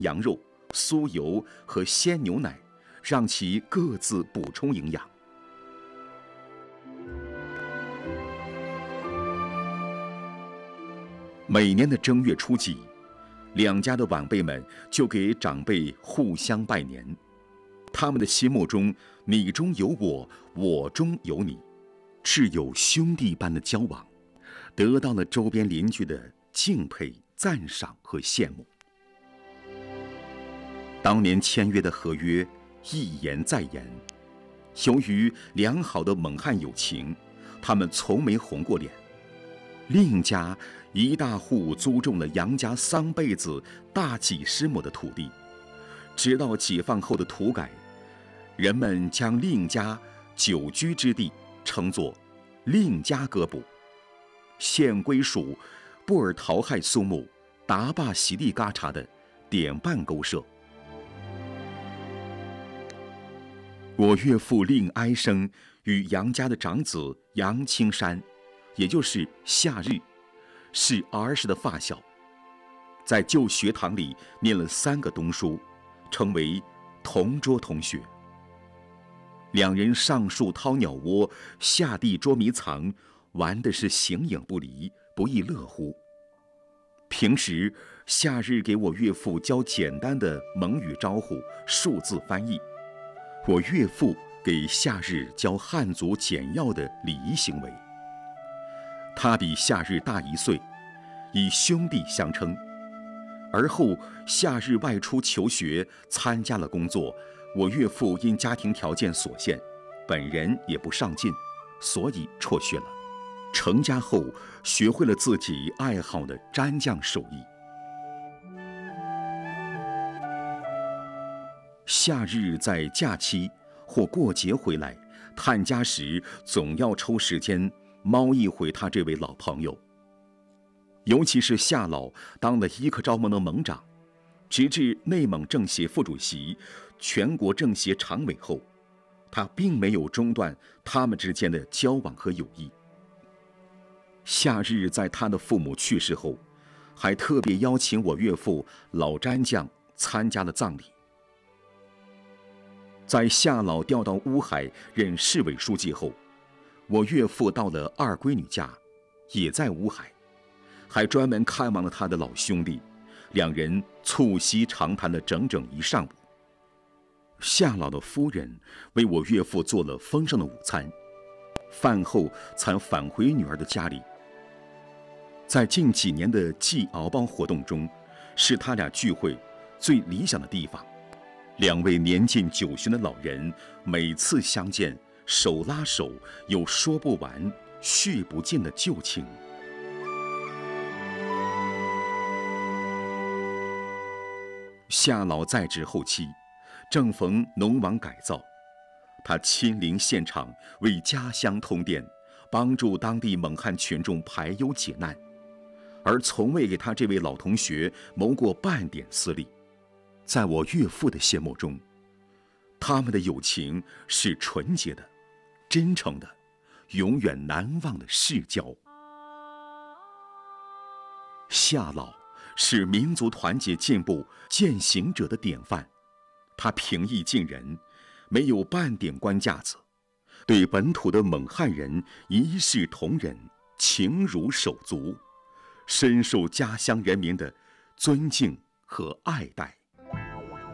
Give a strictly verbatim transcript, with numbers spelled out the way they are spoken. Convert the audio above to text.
羊肉、酥油和鲜牛奶，让其各自补充营养。每年的正月初几，两家的晚辈们就给长辈互相拜年，他们的心目中你中有我，我中有你，挚友兄弟般的交往，得到了周边邻居的敬佩、赞赏和羡慕。当年签约的合约一言再言，由于良好的蒙汉友情，他们从没红过脸。另家一大户租种了杨家三辈子大几十亩的土地，直到解放后的土改，人们将另家久居之地称作另家割补，现归属布尔陶亥苏木达坝席地嘎查的点半沟社。我岳父令哀生与杨家的长子杨青山，也就是夏日，是儿时的发小，在旧学堂里念了三个冬书，成为同桌同学。两人上树掏鸟窝，下地捉迷藏，玩的是形影不离，不亦乐乎。平时夏日给我岳父教简单的蒙语招呼、数字翻译，我岳父给夏日教汉族简要的礼仪行为。他比夏日大一岁，以兄弟相称。而后夏日外出求学，参加了工作，我岳父因家庭条件所限，本人也不上进，所以辍学了。成家后学会了自己爱好的蘸酱手艺。夏日在假期或过节回来探家时，总要抽时间猫一回他这位老朋友。尤其是夏老当了医科招盟的盟长，直至内蒙政协副主席、全国政协常委后，他并没有中断他们之间的交往和友谊。夏日在他的父母去世后，还特别邀请我岳父老詹将参加了葬礼。在夏老调到乌海任市委书记后，我岳父到了二闺女家，也在乌海，还专门看望了他的老兄弟，两人促膝长谈了整整一上午。夏老的夫人为我岳父做了丰盛的午餐，饭后才返回女儿的家里。在近几年的祭敖帮活动中，是他俩聚会最理想的地方。两位年近九旬的老人每次相见，手拉手，有说不完、叙不尽的旧情。夏老在职后期，正逢农网改造，他亲临现场为家乡通电，帮助当地蒙汉群众排忧解难，而从未给他这位老同学谋过半点私利。在我岳父的羡慕中，他们的友情是纯洁的、真诚的，永远难忘的世交。夏老是民族团结进步践行者的典范，他平易近人，没有半点官架子，对本土的蒙汉人一视同仁，情如手足，深受家乡人民的尊敬和爱戴。